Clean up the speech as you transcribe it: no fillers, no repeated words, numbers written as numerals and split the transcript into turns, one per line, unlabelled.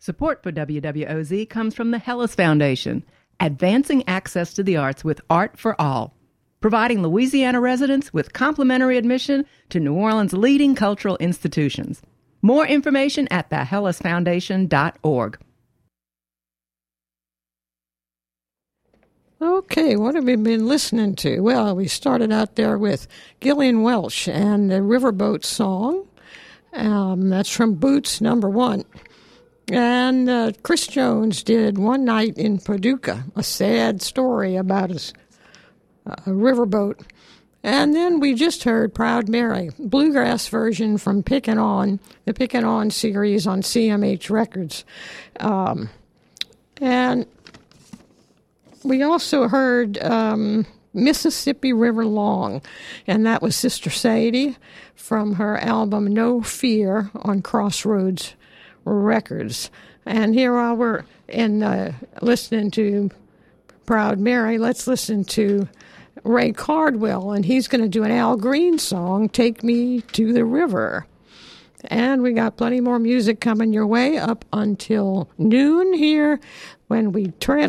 Support for WWOZ comes from the Hellas Foundation, advancing access to the arts with Art for All, providing Louisiana residents with complimentary admission to New Orleans' leading cultural institutions. More information at thehellasfoundation.org.
Okay, what have we been listening to? Well, we started out there with Gillian Welch and the Riverboat Song. That's from Boots number 1. And Chris Jones did One Night in Paducah, a sad story about a riverboat. And then we just heard Proud Mary, bluegrass version from Pickin' On, the Pickin' On series on CMH Records. And we also heard Mississippi River Long, and that was Sister Sadie from her album No Fear on Crossroads Records. And here while we're listening to Proud Mary, let's listen to Ray Cardwell, and he's going to do an Al Green song, Take Me to the River. And we got plenty more music coming your way up until noon here when we